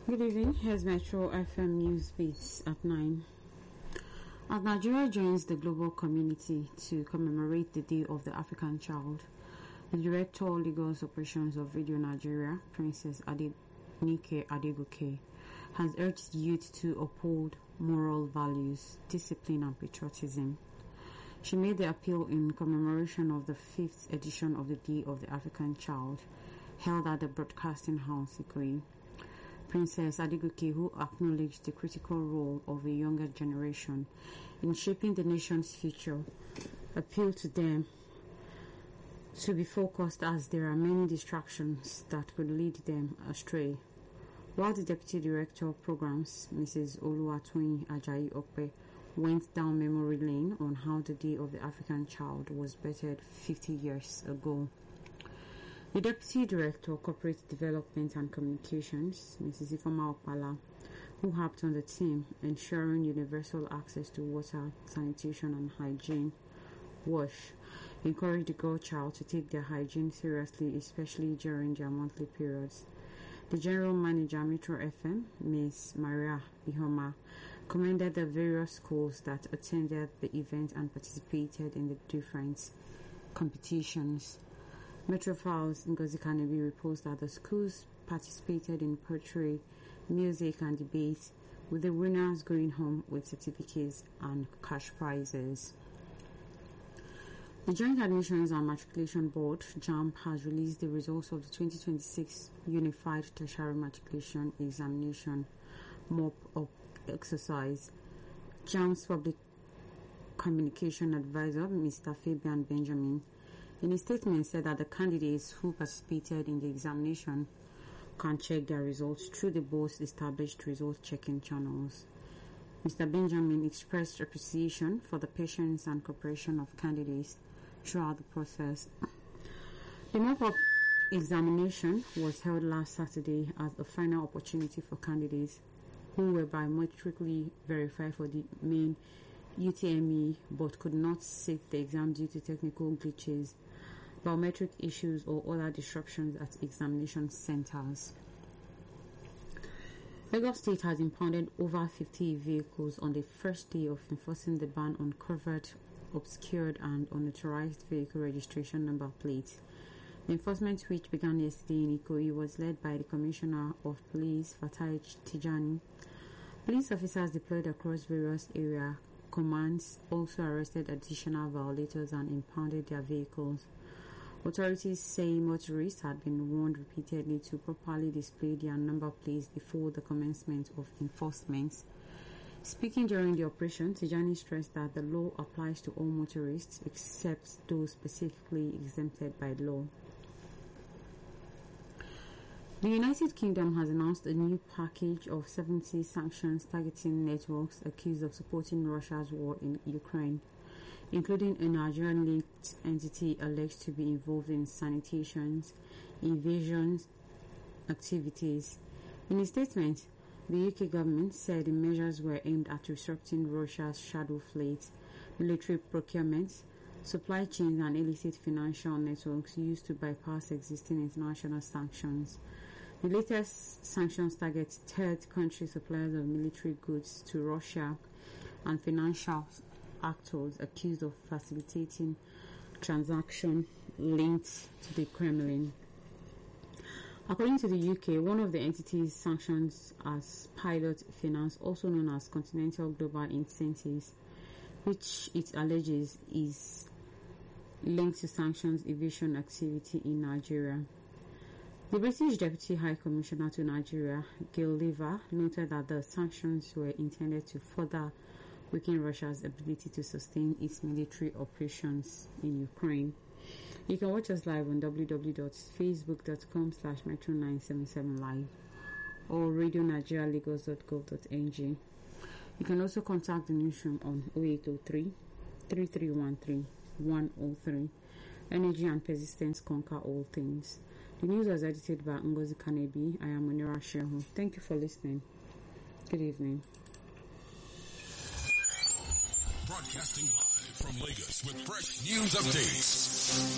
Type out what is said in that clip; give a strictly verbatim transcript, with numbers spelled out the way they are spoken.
Good evening. Here's Metro F M News Beats at nine. As Nigeria joins the global community to commemorate the Day of the African Child, the Director of Lagos Operations of Radio Nigeria, Princess Adenike Adegoke, has urged youth to uphold moral values, discipline and patriotism. She made the appeal in commemoration of the fifth edition of the Day of the African Child, held at the Broadcasting House, Ikoyi. Princess Adegoke, who acknowledged the critical role of the younger generation in shaping the nation's future, appealed to them to be focused as there are many distractions that could lead them astray. While the Deputy Director of Programs, Missus Oluwatoyin Ajayi Okpe, went down memory lane on how the Day of the African Child was bettered fifty years ago. The Deputy Director of Corporate Development and Communications, Missus Ifeoma Okpala, who helped on the team ensuring universal access to water, sanitation and hygiene, WASH, encouraged the girl child to take their hygiene seriously, especially during their monthly periods. The General Manager, Metro F M, Miz Maria Ihoma, commended the various schools that attended the event and participated in the different competitions. Metro Files Ngozi Kanebi reports that the schools participated in poetry, music and debate, with the winners going home with certificates and cash prizes. The Joint Admissions and Matriculation Board, JAMB, has released the results of the twenty twenty-six Unified Tertiary Matriculation Examination mop-up exercise. JAMB's Public Communication Advisor, Mister Fabian Benjamin, in a statement said that the candidates who participated in the examination can check their results through the board's established result-checking channels. Mister Benjamin expressed appreciation for the patience and cooperation of candidates throughout the process. The mop-up examination was held last Saturday as a final opportunity for candidates who were biometrically verified for the main U T M E but could not sit the exam due to technical glitches, biometric issues or other disruptions at examination centers. Lagos State has impounded over fifty vehicles on the first day of enforcing the ban on covered, obscured and unauthorized vehicle registration number plates. The enforcement, which began yesterday in Ikoyi, was led by the Commissioner of Police, Fatai Tijani. Police officers deployed across various area commands also arrested additional violators and impounded their vehicles. Authorities say motorists had been warned repeatedly to properly display their number plates before the commencement of enforcement. Speaking during the operation, Tijani stressed that the law applies to all motorists except those specifically exempted by law. The United Kingdom has announced a new package of seventy sanctions targeting networks accused of supporting Russia's war in Ukraine, including a Nigerian-linked entity alleged to be involved in sanitations, invasions activities. In a statement, the U K government said the measures were aimed at disrupting Russia's shadow fleet, military procurement, supply chains and illicit financial networks used to bypass existing international sanctions. The latest sanctions target third country suppliers of military goods to Russia and financial actors accused of facilitating transactions linked to the Kremlin. According to the U K, one of the entities sanctioned as Pilot Finance, also known as Continental Global Incentives, which it alleges is linked to sanctions evasion activity in Nigeria. The British Deputy High Commissioner to Nigeria, Gail Lever, noted that the sanctions were intended to further weaken Russia's ability to sustain its military operations in Ukraine. You can watch us live on w w w dot facebook dot com slash metro nine seven seven live or radio nigeria lagos dot gov dot n g. You can also contact the newsroom on oh eight oh three, three three one three, one oh three. Energy and persistence conquer all things. The news was edited by Ngozi Kanebi. I am Munira Shehu. Thank you for listening. Good evening. Broadcasting live from Lagos with fresh news updates.